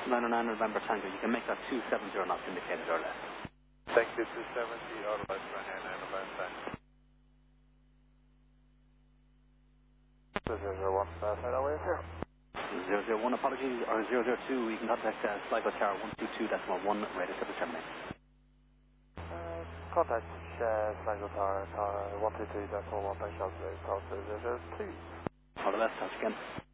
909 November Tango, you can make that 270 knots indicated or less. Thank you, 270 or less, runway 9 November Tango. 001, flight away here. 001, apologies, or 002, you can contact Sligo Tower 122.1, ready to terminate. Contact Sligo Tower 122.1 by Shelter, Tower 002. All the best, touch again.